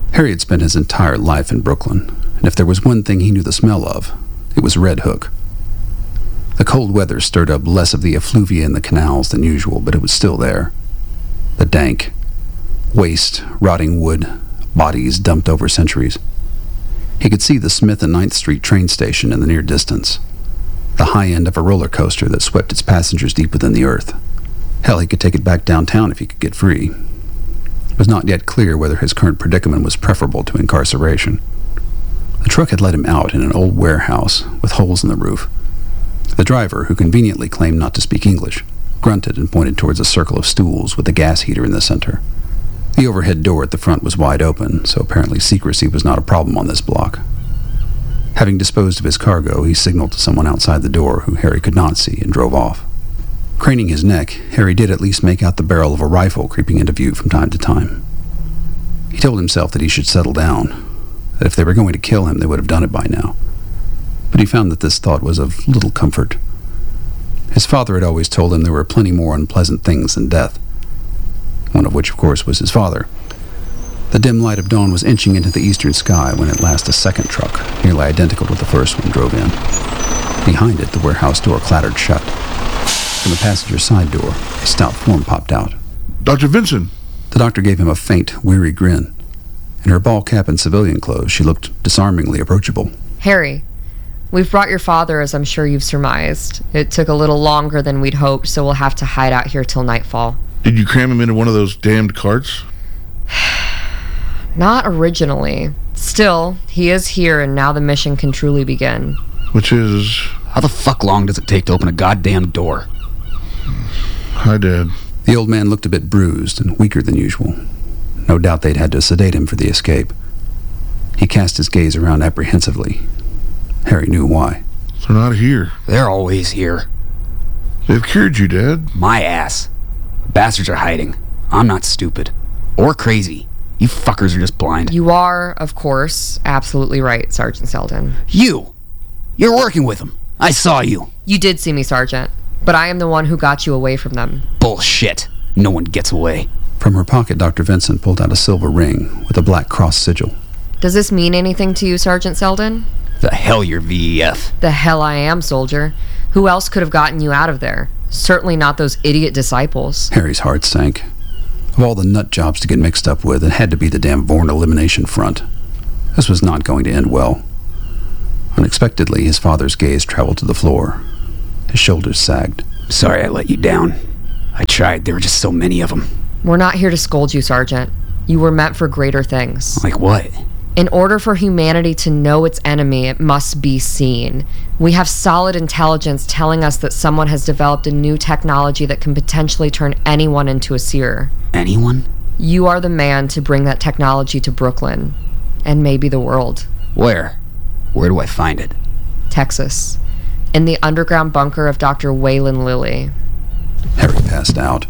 Harry had spent his entire life in Brooklyn, and if there was one thing he knew the smell of, it was Red Hook. The cold weather stirred up less of the effluvia in the canals than usual, but it was still there. The dank, waste, rotting wood, bodies dumped over centuries. He could see the Smith and 9th Street train station in the near distance, the high end of a roller coaster that swept its passengers deep within the earth. Hell, he could take it back downtown if he could get free. It was not yet clear whether his current predicament was preferable to incarceration. The truck had let him out in an old warehouse with holes in the roof. The driver, who conveniently claimed not to speak English, grunted and pointed towards a circle of stools with a gas heater in the center. The overhead door at the front was wide open, so apparently secrecy was not a problem on this block. Having disposed of his cargo, he signaled to someone outside the door who Harry could not see and drove off. Craning his neck, Harry did at least make out the barrel of a rifle creeping into view from time to time. He told himself that he should settle down, that if they were going to kill him, they would have done it by now. But he found that this thought was of little comfort. His father had always told him there were plenty more unpleasant things than death, one of which, of course, was his father. The dim light of dawn was inching into the eastern sky when at last a second truck, nearly identical to the first one, drove in. Behind it, the warehouse door clattered shut. From the passenger side door, a stout form popped out. Dr. Vincent! The doctor gave him a faint, weary grin. In her ball cap and civilian clothes, she looked disarmingly approachable. Harry, we've brought your father, as I'm sure you've surmised. It took a little longer than we'd hoped, so we'll have to hide out here till nightfall. Did you cram him into one of those damned carts? Not originally. Still, he is here, and now the mission can truly begin. Which is... How the fuck long does it take to open a goddamn door? Hi, Dad. The old man looked a bit bruised and weaker than usual. No doubt they'd had to sedate him for the escape. He cast his gaze around apprehensively. Harry knew why. They're not here. They're always here. They've cured you, Dad. My ass. Bastards are hiding. I'm not stupid. Or crazy. You fuckers are just blind. You are, of course, absolutely right, Sergeant Selden. You! You're working with them. I saw you. You did see me, Sergeant. But I am the one who got you away from them. Bullshit. No one gets away. From her pocket, Dr. Vincent pulled out a silver ring with a black cross sigil. Does this mean anything to you, Sergeant Selden? The hell you're VEF. The hell I am, soldier. Who else could have gotten you out of there? Certainly not those idiot disciples. Harry's heart sank. Of all the nut jobs to get mixed up with, it had to be the damn Vorn Elimination Front. This was not going to end well. Unexpectedly, his father's gaze traveled to the floor. His shoulders sagged. Sorry I let you down. I tried. There were just so many of them. We're not here to scold you, Sergeant. You were meant for greater things. Like what? In order for humanity to know its enemy, it must be seen. We have solid intelligence telling us that someone has developed a new technology that can potentially turn anyone into a seer. Anyone? You are the man to bring that technology to Brooklyn. And maybe the world. Where? Where do I find it? Texas. In the underground bunker of Dr. Waylon Lilly. Harry passed out.